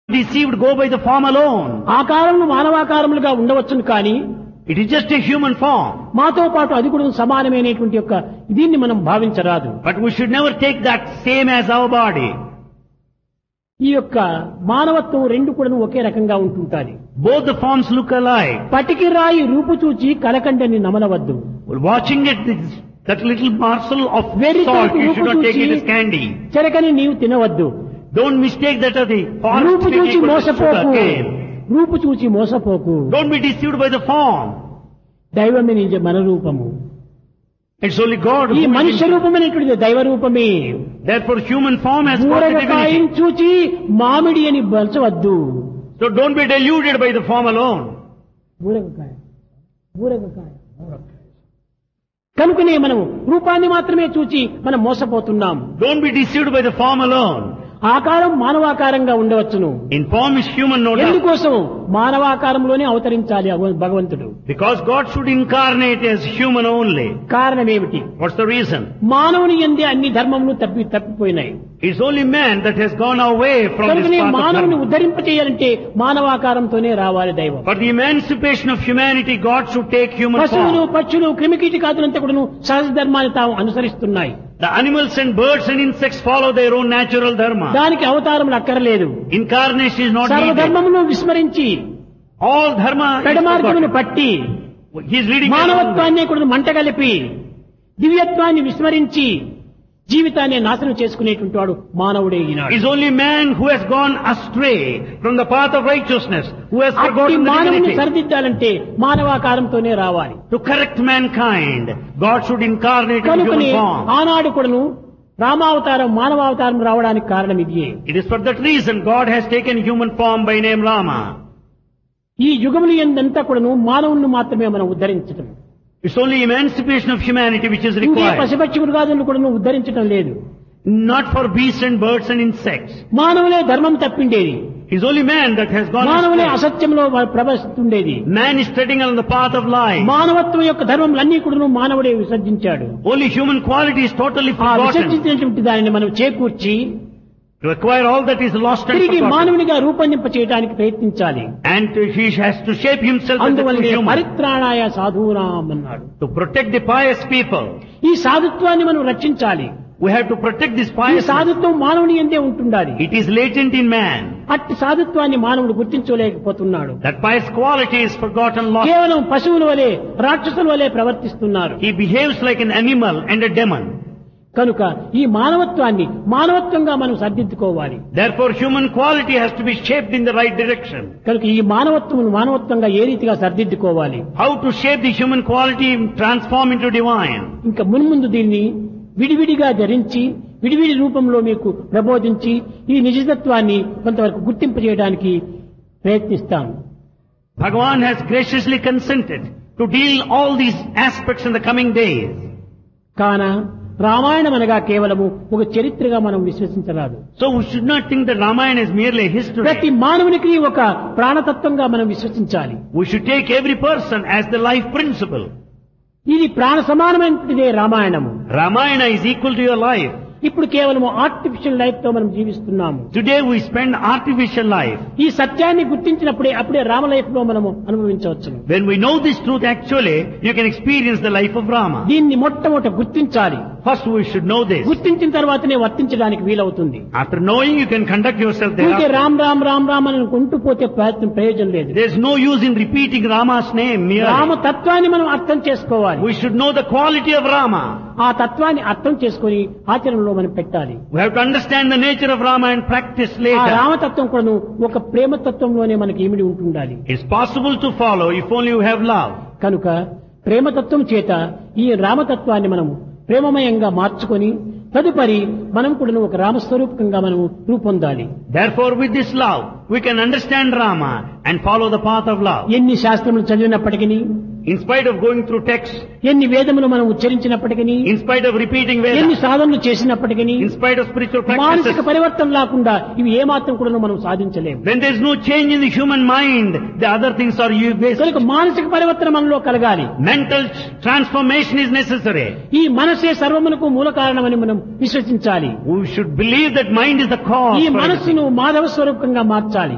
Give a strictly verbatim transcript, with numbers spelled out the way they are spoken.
deceived go by the form alone. ఆకారములు మానవాకారములుగా ఉండవచ్చును కానీ It is just a human form. మాతో పాటు అది కూడా సమానమైనటువంటి యొక్క దీన్ని మనం భావించరాదు. But we should never take that same as our body. ఈ యొక్క మానవత్వం రెండు కూడా ఒకే రకంగా ఉంటుంటాది. Both the forms look alike. పటికి రాయి రూపు చూచి కలకండని నమలవద్దు. Well, watching it, this, that little morsel of Very salt, good. you should not take it Rupu as candy. చెరకని నీవు తినవద్దు. Don't mistake that as the form రూపు to be చూచి equal to మోసపోకు. sugar cane. రూపు చూచి మోసపోకు. Don't be deceived by the form. దైవమే నిజ మన రూపము. It's only God ఈ who మనుష్య is. రూపమైనటువంటి దైవ రూపమే. Therefore, human form has got the ఊరగకాయని divinity. చూచి మామిడి అని బలచవద్దు. So don't be deluded by the form alone. ఊరగకాయ ఊరగకాయ కనుకనే మనం రూపాన్ని మాత్రమే చూచి మనం మోసపోతున్నాం. Don't be deceived by the form alone. ఆకారం మానవాకారంగా ఉండవచ్చును. In form is human, no doubt. ఎందుకోసం మానవాకారంలోనే అవతరించాలి భగవంతుడు. Because God should incarnate as human only. కారణం ఏమిటి? What's the reason? మానవుని యందే అన్ని ధర్మములు తప్పి తప్పిపోయినాయి. It's only man that has gone away from this కనుకనే path of మానవుని dharma. ఉద్ధరింపచేయాలంటే మానవాకారంతోనే రావాలి దైవం. For the emancipation of humanity, God should take human పశువులు form. పక్షులు క్రిమికీటకాదులంతా కూడా సహజ ధర్మాన్ని తాము అనుసరిస్తున్నాయి. The animals and birds and insects follow their own natural dharma. దానికి అవతారములు అక్కర్లేదు. Incarnation is not needed. సర్వధర్మమును విస్మరించి All dharma is పెడమార్గమును forgotten. పట్టి He is leading us on the- మానవత్వాన్ని కూడా మంటగలిపి దివ్యత్వాన్ని విస్మరించి జీవితాన్ని నాశనం చేసుకునేటువంటి వాడు మానవుడే ఈనాడు. Is only man who has gone astray from the path of righteousness, who has అట్టి forgotten the మానవుని divinity. సరిదిద్దాలంటే మానవాకారంతోనే రావాలి. To correct mankind, God should incarnate in కనుకనే human form. ఆనాడు కూడాను రామావతారం మానవావతారం రావడానికి కారణం ఇదియే. It is for that reason God has taken human form by name Rama. ఈ యుగములు ఎందంతా కూడాను మానవుని మాత్రమే మనం ఉద్ధరించటం. It's only emancipation of humanity which is ఇంకే required. పశుపక్షి మృగాదులను కూడా ఉద్ధరించటం లేదు. Not for beasts and birds and insects. మానవులే ధర్మం తప్పిండేది. It's only man that has gone మానవులే astray. అసత్యంలో ప్రవహిస్తుండేది. Man is treading on the path of lies. మానవత్వం యొక్క ధర్మములన్నీ కూడా మానవుడే విసర్జించాడు. Only human quality is totally ఆ forgotten. విసర్జించినటువంటి దానిని మనం చేకూర్చి To acquire all that is lost and తిరిగి forgotten. మానవునిగా రూపొందింప చేయడానికి ప్రయత్నించాలి. And to- he has to shape himself as a true అందువల్లనే human. పరిత్రాణాయ సాధూనాం అన్నాడు. To protect the pious people. ఈ సాధుత్వాన్ని మనం రక్షించాలి. We have to protect this ఈ pious. సాధుత్వం మానవుని ఎందే ఉంటుండాలి. It is latent in man. అట్టి సాధుత్వాన్ని మానవుడు గుర్తించలేకపోతున్నాడు. That pious quality is forgotten, lost. కేవలం పశువుల వలె రాక్షసుల వలె ప్రవర్తిస్తున్నారు. He behaves like an animal and a demon. కనుక ఈ మానవత్వాన్ని మానవత్వంగా మనం సర్దిద్దుకోవాలి. Therefore, human quality has to be shaped in the right direction. కనుక ఈ మానవత్వం మానవత్వంగా ఏ రీతిగా సర్దిద్దుకోవాలి. How to shape the human quality and transform into divine. ఇంకా మున్ముందు దీన్ని విడివిడిగా ధరించి విడివిడి రూపంలో మీకు ప్రబోధించి ఈ నిజతత్వాన్ని కొంతవరకు గుర్తింపు చేయడానికి ప్రయత్నిస్తాను. Bhagavan has graciously consented to deal all these aspects in the coming days. కాన రామాయణం అనగా కేవలము ఒక చరిత్రగా మనం విశ్వసించరాదు. So we should not think that Ramayana is merely a history. ప్రతి మానవునికి ఒక ప్రాణతత్వంగా మనం విశ్వసించాలి. We should take every person as the life principle. ఇది ప్రాణ సమానమైనదే రామాయణము. Ramayana is equal to your life. ఇప్పుడు కేవలం ఆర్టిఫిషియల్ లైఫ్ తో మనం జీవిస్తున్నాము. Today we spend artificial life. ఈ సత్యాన్ని గుర్తించినప్పుడే అప్పుడే రామ లైఫ్ లో మనము అనుభవించవచ్చును. When we know this truth actually, you can experience the life of Rama. దీన్ని మొట్టమొదట గుర్తించాలి. First we should know this. గుర్తించిన తర్వాతనే వర్తించడానికి వీలవుతుంది. After knowing, you can conduct yourself ఊరికే thereafter. రామ్ రామ్ రామ్ రామ్ అని అనుకుంటూ పోతే ప్రయత్నం ప్రయోజనం లేదు. There is no use in repeating Rama's name Rama merely. తత్వాన్ని మనం అర్థం చేసుకోవాలి. We should know the quality of Rama. ఆ తత్వాన్ని అర్థం చేసుకొని ఆచరణలో మనం పెట్టాలి. We have to understand the nature of Rama and practice ఆ later. రామతత్వం కూడా ఒక ప్రేమతత్వంలోనే మనకి ఇమిడి ఉంటుండాలి. It's possible to follow if only you have love. కనుక ప్రేమతత్వం చేత ఈ రామతత్వాన్ని మనము ప్రేమమయంగా మార్చుకొని తదుపరి మనం కూడా ఒక రామస్వరూపకంగా మనము రూపొందాలి. Therefore, with this love, we can understand Rama and follow the path of love. ఎన్ని శాస్త్రములు చదివినప్పటికీ, In spite of going through texts, ఎన్ని వేదములు మనం ఉచ్చరించినప్పటికీ, in spite of repeating ఎన్ని Vedas, సాధనలు చేసినప్పటికీ, in spite of spiritual మానసిక practices, పరివర్తన లేకుండా ఇవి ఏమాత్రం కూడా మనం సాధించలేము. when there is no change in the human mind, the other things are useless. కనుక మానసిక పరివర్తన మనలో కలగాలి. Mental transformation is necessary. ఈ మనసే సర్వమునకు మూల కారణమని మనం విశ్వసించాలి. We should believe that mind is the cause. ఈ for everything. మనస్సును మాధవ స్వరూపంగా మార్చాలి.